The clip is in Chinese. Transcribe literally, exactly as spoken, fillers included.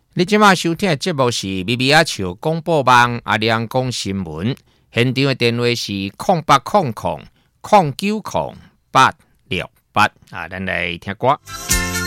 你即马收听的节目是咪咪仔笑广播网阿亮讲新闻，现场的电话是空八空空空九空八六八啊，咱来听歌。